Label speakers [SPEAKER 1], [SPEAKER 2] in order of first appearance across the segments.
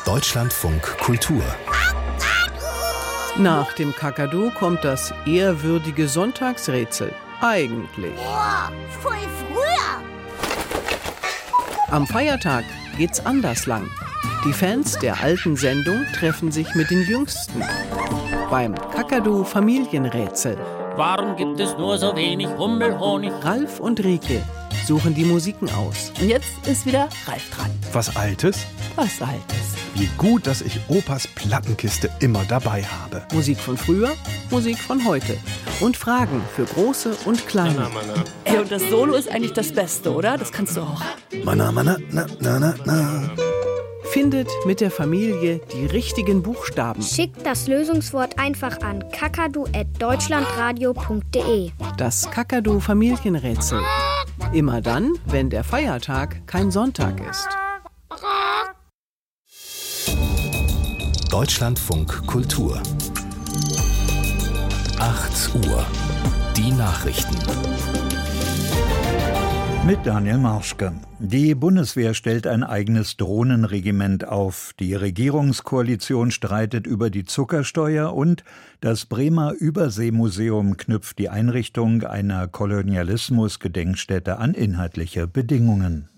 [SPEAKER 1] Deutschlandfunk Kultur.
[SPEAKER 2] Nach dem Kakadu kommt das ehrwürdige Sonntagsrätsel. Eigentlich.
[SPEAKER 3] Boah, voll früher.
[SPEAKER 2] Am Feiertag geht's anders lang. Die Fans der alten Sendung treffen sich mit den Jüngsten. Beim Kakadu-Familienrätsel.
[SPEAKER 4] Warum gibt es nur so wenig Hummelhonig?
[SPEAKER 2] Ralf und Rieke suchen die Musiken aus.
[SPEAKER 5] Und jetzt ist wieder Ralf dran.
[SPEAKER 6] Was Altes?
[SPEAKER 5] Was Altes.
[SPEAKER 6] Wie gut, dass ich Opas Plattenkiste immer dabei habe.
[SPEAKER 2] Musik von früher, Musik von heute. Und Fragen für Große und Kleine.
[SPEAKER 5] Ey, und das Solo ist eigentlich das Beste, oder? Das kannst du auch.
[SPEAKER 6] Mana, mana, na, na, na, na.
[SPEAKER 2] Findet mit der Familie die richtigen Buchstaben.
[SPEAKER 3] Schickt das Lösungswort einfach an kakadu@deutschlandradio.de.
[SPEAKER 2] Das Kakadu-Familienrätsel. Immer dann, wenn der Feiertag kein Sonntag ist.
[SPEAKER 1] Deutschlandfunk Kultur. 8 Uhr. Die Nachrichten.
[SPEAKER 7] Mit Daniel Marschke. Die Bundeswehr stellt ein eigenes Drohnenregiment auf. Die Regierungskoalition streitet über die Zuckersteuer und das Bremer Überseemuseum knüpft die Einrichtung einer Kolonialismus-Gedenkstätte an inhaltliche Bedingungen.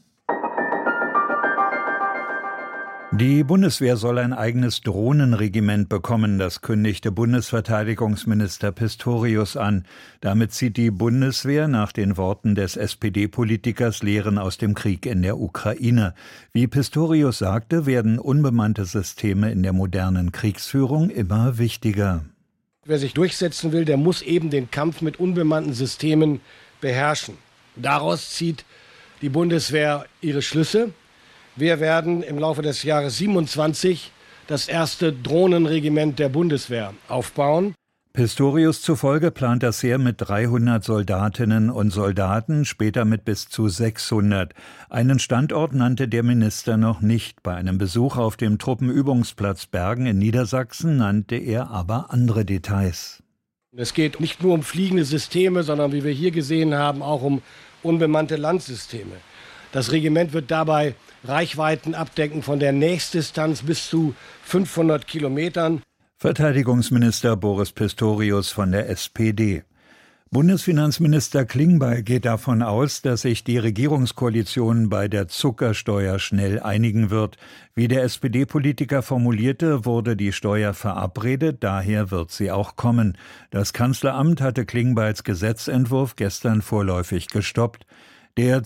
[SPEAKER 7] Die Bundeswehr soll ein eigenes Drohnenregiment bekommen, das kündigte Bundesverteidigungsminister Pistorius an. Damit zieht die Bundeswehr nach den Worten des SPD-Politikers Lehren aus dem Krieg in der Ukraine. Wie Pistorius sagte, werden unbemannte Systeme in der modernen Kriegsführung immer wichtiger.
[SPEAKER 8] Wer sich durchsetzen will, der muss eben den Kampf mit unbemannten Systemen beherrschen. Daraus zieht die Bundeswehr ihre Schlüsse. Wir werden im Laufe des Jahres 27 das erste Drohnenregiment der Bundeswehr aufbauen.
[SPEAKER 7] Pistorius zufolge plant das Heer mit 300 Soldatinnen und Soldaten, später mit bis zu 600. Einen Standort nannte der Minister noch nicht. Bei einem Besuch auf dem Truppenübungsplatz Bergen in Niedersachsen nannte er aber andere Details.
[SPEAKER 8] Es geht nicht nur um fliegende Systeme, sondern wie wir hier gesehen haben, auch um unbemannte Landsysteme. Das Regiment wird dabei Reichweiten abdecken von der Nächstdistanz bis zu 500 Kilometern.
[SPEAKER 7] Verteidigungsminister Boris Pistorius von der SPD. Bundesfinanzminister Klingbeil geht davon aus, dass sich die Regierungskoalition bei der Zuckersteuer schnell einigen wird. Wie der SPD-Politiker formulierte, wurde die Steuer verabredet, daher wird sie auch kommen. Das Kanzleramt hatte Klingbeils Gesetzentwurf gestern vorläufig gestoppt. Der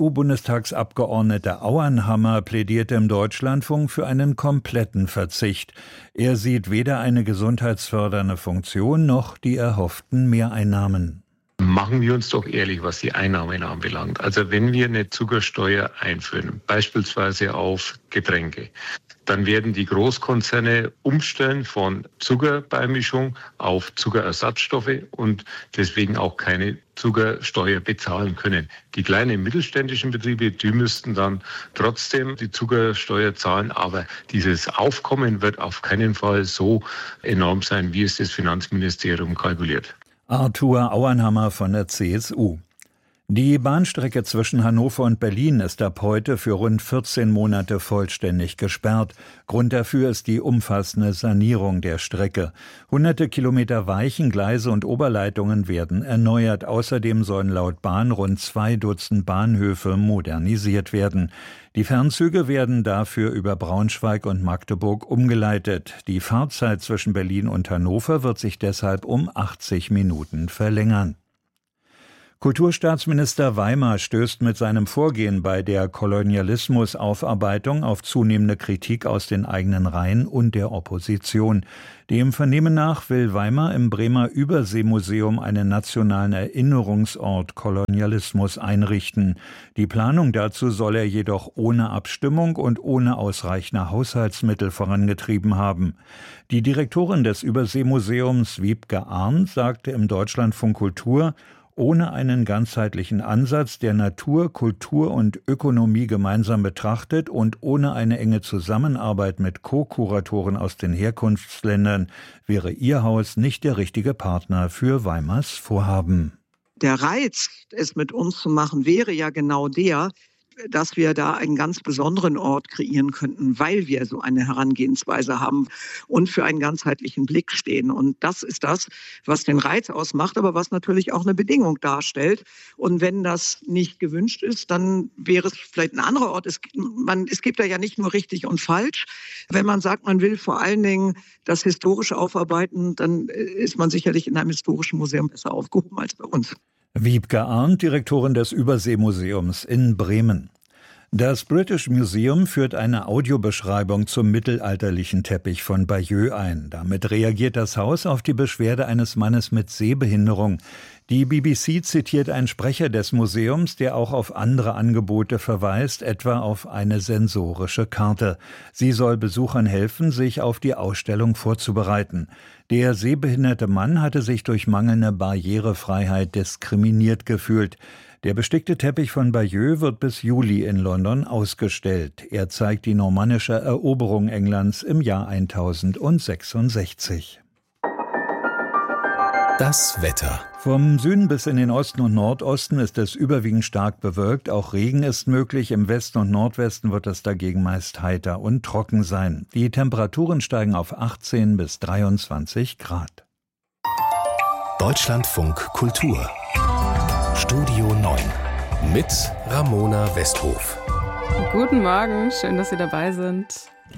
[SPEAKER 7] CSU-Bundestagsabgeordnete Auernhammer plädierte im Deutschlandfunk für einen kompletten Verzicht. Er sieht weder eine gesundheitsfördernde Funktion noch die erhofften Mehreinnahmen.
[SPEAKER 9] Machen wir uns doch ehrlich, was die Einnahmen anbelangt. Also wenn wir eine Zuckersteuer einführen, beispielsweise auf Getränke, dann werden die Großkonzerne umstellen von Zuckerbeimischung auf Zuckerersatzstoffe und deswegen auch keine Zuckersteuer bezahlen können. Die kleinen mittelständischen Betriebe, die müssten dann trotzdem die Zuckersteuer zahlen, aber dieses Aufkommen wird auf keinen Fall so enorm sein, wie es das Finanzministerium kalkuliert.
[SPEAKER 7] Arthur Auernhammer von der CSU. Die Bahnstrecke zwischen Hannover und Berlin ist ab heute für rund 14 Monate vollständig gesperrt. Grund dafür ist die umfassende Sanierung der Strecke. Hunderte Kilometer Weichen, Gleise und Oberleitungen werden erneuert. Außerdem sollen laut Bahn rund 2 Dutzend Bahnhöfe modernisiert werden. Die Fernzüge werden dafür über Braunschweig und Magdeburg umgeleitet. Die Fahrzeit zwischen Berlin und Hannover wird sich deshalb um 80 Minuten verlängern. Kulturstaatsminister Weimar stößt mit seinem Vorgehen bei der Kolonialismusaufarbeitung auf zunehmende Kritik aus den eigenen Reihen und der Opposition. Dem Vernehmen nach will Weimar im Bremer Überseemuseum einen nationalen Erinnerungsort Kolonialismus einrichten. Die Planung dazu soll er jedoch ohne Abstimmung und ohne ausreichende Haushaltsmittel vorangetrieben haben. Die Direktorin des Überseemuseums, Wiebke Arndt, sagte im Deutschlandfunk Kultur, ohne einen ganzheitlichen Ansatz, der Natur, Kultur und Ökonomie gemeinsam betrachtet und ohne eine enge Zusammenarbeit mit Co-Kuratoren aus den Herkunftsländern wäre ihr Haus nicht der richtige Partner für Weimars Vorhaben.
[SPEAKER 10] Der Reiz, es mit uns zu machen, wäre ja genau der, dass wir da einen ganz besonderen Ort kreieren könnten, weil wir so eine Herangehensweise haben und für einen ganzheitlichen Blick stehen. Und das ist das, was den Reiz ausmacht, aber was natürlich auch eine Bedingung darstellt. Und wenn das nicht gewünscht ist, dann wäre es vielleicht ein anderer Ort. Es gibt da ja nicht nur richtig und falsch. Wenn man sagt, man will vor allen Dingen das historisch aufarbeiten, dann ist man sicherlich in einem historischen Museum besser aufgehoben als bei uns.
[SPEAKER 7] Wiebke Arndt, Direktorin des Überseemuseums in Bremen. Das British Museum führt eine Audiobeschreibung zum mittelalterlichen Teppich von Bayeux ein. Damit reagiert das Haus auf die Beschwerde eines Mannes mit Sehbehinderung. Die BBC zitiert einen Sprecher des Museums, der auch auf andere Angebote verweist, etwa auf eine sensorische Karte. Sie soll Besuchern helfen, sich auf die Ausstellung vorzubereiten. Der sehbehinderte Mann hatte sich durch mangelnde Barrierefreiheit diskriminiert gefühlt. Der bestickte Teppich von Bayeux wird bis Juli in London ausgestellt. Er zeigt die normannische Eroberung Englands im Jahr 1066.
[SPEAKER 1] Das Wetter.
[SPEAKER 7] Vom Süden bis in den Osten und Nordosten ist es überwiegend stark bewölkt. Auch Regen ist möglich. Im Westen und Nordwesten wird es dagegen meist heiter und trocken sein. Die Temperaturen steigen auf 18 bis 23 Grad.
[SPEAKER 1] Deutschlandfunk Kultur. Studio 9 mit Ramona Westhof.
[SPEAKER 11] Guten Morgen, schön, dass Sie dabei sind.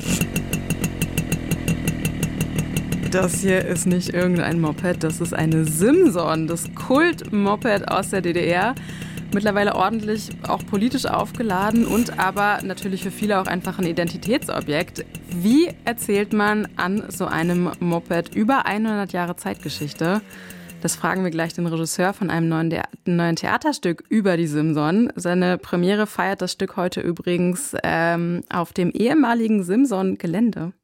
[SPEAKER 11] Das hier ist nicht irgendein Moped, das ist eine Simson, das Kult-Moped aus der DDR. Mittlerweile ordentlich auch politisch aufgeladen und aber natürlich für viele auch einfach ein Identitätsobjekt. Wie erzählt man an so einem Moped über 100 Jahre Zeitgeschichte? Das fragen wir gleich den Regisseur von einem neuen Theaterstück über die Simson. Seine Premiere feiert das Stück heute übrigens auf dem ehemaligen Simson-Gelände.